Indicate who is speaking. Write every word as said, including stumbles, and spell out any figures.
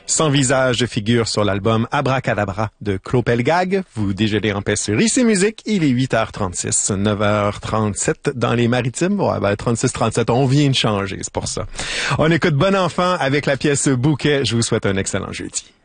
Speaker 1: Sans visage figure sur l'album Abracadabra de Clopelgag. Vous déjeunez en paix sur Ici Musique. Il est huit heures trente-six, neuf heures trente-sept dans les maritimes. Ouais, ben, trente-six trente-sept, on vient de changer, c'est pour ça. On écoute Bon Enfant avec la pièce Bouquet. Je vous souhaite un excellent jeudi.